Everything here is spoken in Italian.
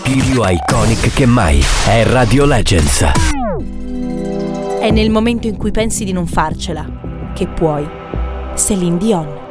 Più iconic che mai. È Radio Legends. È nel momento in cui pensi di non farcela che puoi. Céline Dion.